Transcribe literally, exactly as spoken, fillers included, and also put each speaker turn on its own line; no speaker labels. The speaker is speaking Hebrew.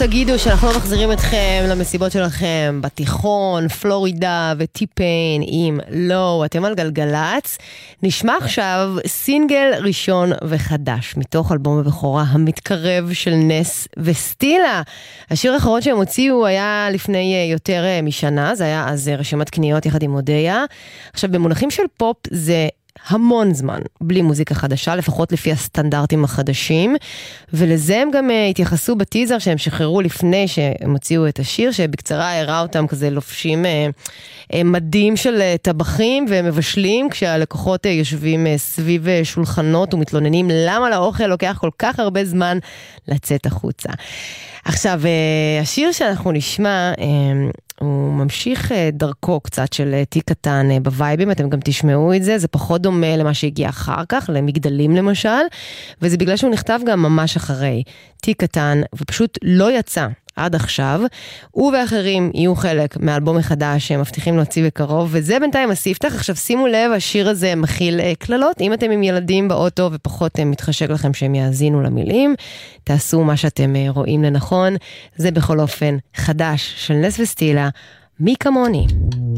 תגידו שאנחנו לא מחזירים אתכם למסיבות שלכם בתיכון, פלורידה וטי-פיין עם לא, אתם על גלגלץ. נשמע עכשיו סינגל ראשון וחדש מתוך אלבום הבכורה המתקרב של נס וסטילה. השיר האחרון שהם הוציאו היה לפני יותר משנה, זה היה אז רשימת קניות יחד עם אודיה. עכשיו במונחים של פופ זה המון זמן, בלי מוזיקה חדשה, לפחות לפי הסטנדרטים החדשים, ולזה הם גם uh, התייחסו בטיזר שהם שחררו לפני שהם הוציאו את השיר, שבקצרה הראה אותם כזה לובשים uh, uh, מדים של uh, טבחים ומבשלים, כשהלקוחות uh, יושבים uh, סביב uh, שולחנות ומתלוננים למה לאוכל לוקח כל כך הרבה זמן לצאת החוצה. עכשיו, uh, השיר שאנחנו נשמע, uh, הוא ממשיך דרכו קצת של תיק קטן בווייבים, אתם גם תשמעו את זה, זה פחות דומה למה שהגיע אחר כך, למגדלים למשל, וזה בגלל שהוא נכתב גם ממש אחרי תיק קטן, ופשוט לא יצא עד עכשיו, הוא ואחרים יהיו חלק מהאלבום החדש שהם מבטיחים להוציא בקרוב, וזה בינתיים הספתח. עכשיו שימו לב, השיר הזה מכיל כללות, אם אתם עם ילדים באוטו ופחות מתחשק לכם שהם יאזינו למילים, תעשו מה שאתם רואים לנכון. זה בכל אופן חדש של נס וסטילה, מי כמוני.